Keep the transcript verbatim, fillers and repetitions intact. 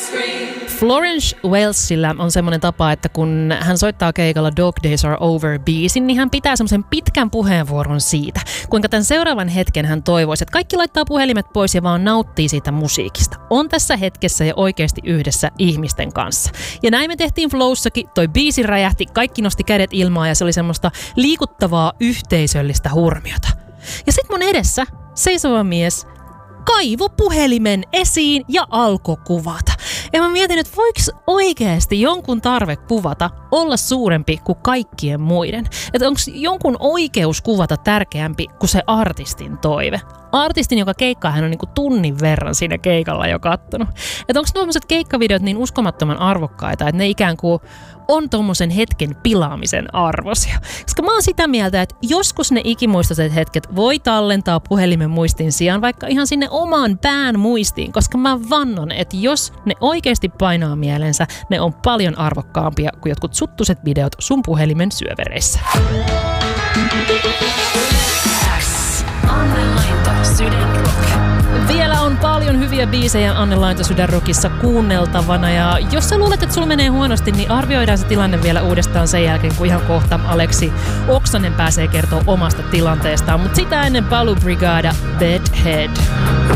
Florence Wellsillä on semmoinen tapa, että kun hän soittaa keikalla Dog Days Are Over-biisin, niin hän pitää semmoisen pitkän puheenvuoron siitä, kuinka tämän seuraavan hetken hän toivoisi, että kaikki laittaa puhelimet pois ja vaan nauttii siitä musiikista. On tässä hetkessä ja oikeasti yhdessä ihmisten kanssa. Ja näin me tehtiin Flowssakin, toi biisi räjähti, kaikki nosti kädet ilmaan ja se oli semmoista liikuttavaa yhteisöllistä hurmiota. Ja sit mun edessä seisova mies kaivo puhelimen esiin ja alkoi kuvata. Ja mä mietin, että voiko oikeasti jonkun tarve kuvata olla suurempi kuin kaikkien muiden? Että onko jonkun oikeus kuvata tärkeämpi kuin se artistin toive? Artistin, joka keikkaa, hän on niinku tunnin verran siinä keikalla jo kattonut. Että onko tuommoiset keikkavideot niin uskomattoman arvokkaita, että ne ikään kuin on tommosen hetken pilaamisen arvoisia. Koska mä oon sitä mieltä, että joskus ne ikimuistoiset hetket voi tallentaa puhelimen muistin sijaan vaikka ihan sinne omaan pään muistiin, koska mä vannon, että jos ne oikeasti painaa mielensä, ne on paljon arvokkaampia kuin jotkut suttuset videot sun puhelimen syövereissä. Anne Lainto, Sydänrock. Vielä on paljon hyviä biisejä Anne Lainto Sydänrockissa kuunneltavana ja jos sä luulet, että sulla menee huonosti, niin arvioidaan se tilanne vielä uudestaan sen jälkeen, kun ihan kohta Aleksi Oksanen pääsee kertoa omasta tilanteestaan. Mutta sitä ennen Palu Brigada, Bedhead.